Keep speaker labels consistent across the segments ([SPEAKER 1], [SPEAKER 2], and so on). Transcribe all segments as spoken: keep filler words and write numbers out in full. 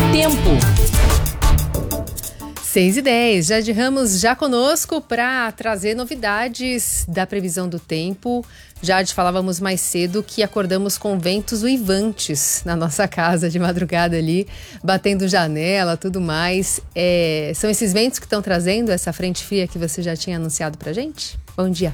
[SPEAKER 1] Tempo.
[SPEAKER 2] seis e dez, Jade Ramos já conosco para trazer novidades da previsão do tempo. Jade, falávamos mais cedo que acordamos com ventos uivantes na nossa casa de madrugada ali, batendo janela, tudo mais. É, são esses ventos que estão trazendo essa frente fria que você já tinha anunciado pra gente? Bom dia.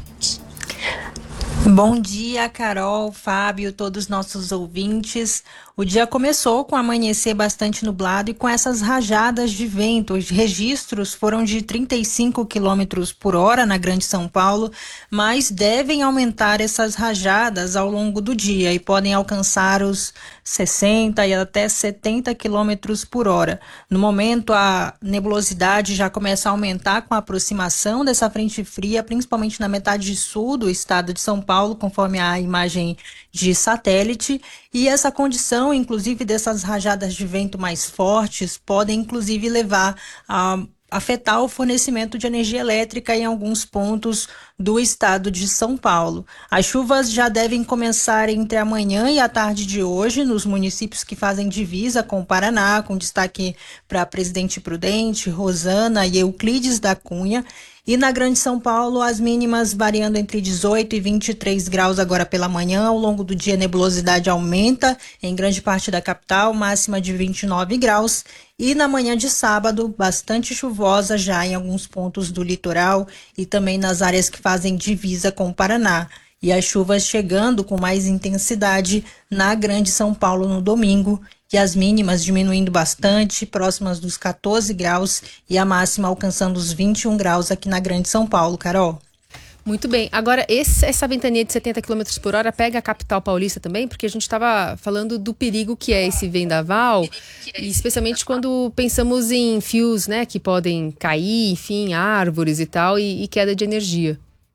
[SPEAKER 3] Bom dia, Carol, Fábio, todos os nossos ouvintes. O dia começou com amanhecer bastante nublado e com essas rajadas de vento. Os registros foram de trinta e cinco quilômetros por hora na Grande São Paulo, mas devem aumentar essas rajadas ao longo do dia e podem alcançar os sessenta e até setenta quilômetros por hora. No momento, a nebulosidade já começa a aumentar com a aproximação dessa frente fria, principalmente na metade sul do estado de São Paulo, conforme a imagem de satélite, e essa condição, inclusive, dessas rajadas de vento mais fortes, podem, inclusive, levar a afetar o fornecimento de energia elétrica em alguns pontos do estado de São Paulo. As chuvas já devem começar entre a manhã e a tarde de hoje nos municípios que fazem divisa com o Paraná, com destaque para Presidente Prudente, Rosana e Euclides da Cunha. E na Grande São Paulo, as mínimas variando entre dezoito e vinte e três graus agora pela manhã. Ao longo do dia, a nebulosidade aumenta em grande parte da capital, máxima de vinte e nove graus. E na manhã de sábado, bastante chuvosa já em alguns pontos do litoral e também nas áreas que fazem divisa com o Paraná. E as chuvas chegando com mais intensidade na Grande São Paulo no domingo, e as mínimas diminuindo bastante, próximas dos quatorze graus, e a máxima alcançando os vinte e um graus aqui na Grande São Paulo, Carol.
[SPEAKER 2] Muito bem. Agora, esse, essa ventania de setenta quilômetros por hora pega a capital paulista também? Porque a gente estava falando do perigo que é esse vendaval, e especialmente quando pensamos em fios, né, que podem cair, enfim, árvores e tal, e, e queda de energia.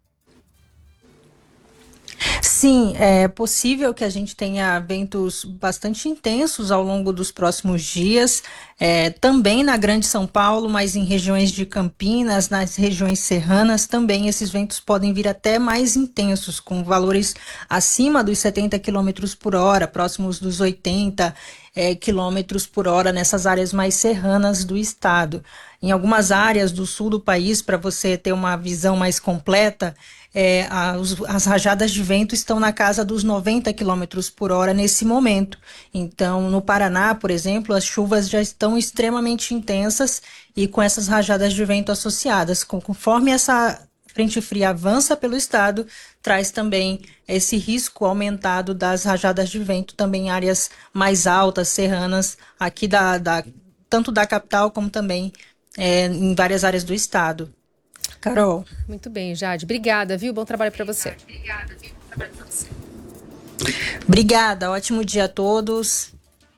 [SPEAKER 3] Sim, é possível que a gente tenha ventos bastante intensos ao longo dos próximos dias, é, também na Grande São Paulo, mas em regiões de Campinas, nas regiões serranas, também esses ventos podem vir até mais intensos, com valores acima dos setenta quilômetros por hora, próximos dos oitenta é, quilômetros por hora nessas áreas mais serranas do estado. Em algumas áreas do sul do país, para você ter uma visão mais completa, É, as, as rajadas de vento estão na casa dos noventa quilômetros por hora nesse momento. Então, no Paraná, por exemplo, as chuvas já estão extremamente intensas e com essas rajadas de vento associadas. Conforme essa frente fria avança pelo estado, traz também esse risco aumentado das rajadas de vento também em áreas mais altas, serranas, aqui da, da, tanto da capital como também é, em várias áreas do estado. Carol.
[SPEAKER 2] Muito bem, Jade. Obrigada, viu? Bom trabalho para você. Obrigada, viu? Bom trabalho para você.
[SPEAKER 3] Obrigada. Ótimo dia a todos.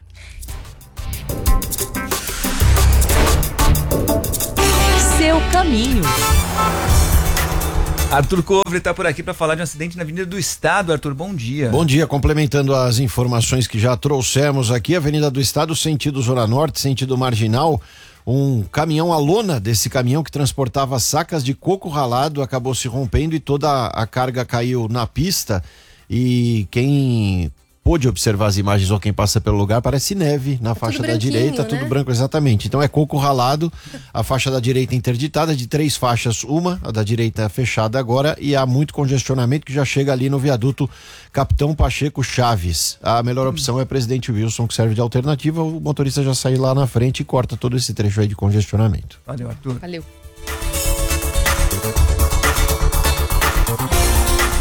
[SPEAKER 1] Seu caminho.
[SPEAKER 4] Arthur Covre está por aqui para falar de um acidente na Avenida do Estado. Arthur, bom dia.
[SPEAKER 5] Bom dia, complementando as informações que já trouxemos aqui, Avenida do Estado, sentido Zona Norte, sentido Marginal. Um caminhão, a lona desse caminhão que transportava sacas de coco ralado acabou se rompendo e toda a carga caiu na pista. E quem pôde observar as imagens ou quem passa pelo lugar, parece neve na
[SPEAKER 2] é
[SPEAKER 5] faixa da direita, né? Tudo branco, exatamente. Então é coco ralado, a faixa da direita interditada, de três faixas, uma, a da direita fechada agora, e há muito congestionamento que já chega ali no viaduto Capitão Pacheco Chaves. A melhor opção é Presidente Wilson, que serve de alternativa, o motorista já sai lá na frente e corta todo esse trecho aí de congestionamento.
[SPEAKER 4] Valeu, Arthur.
[SPEAKER 2] Valeu.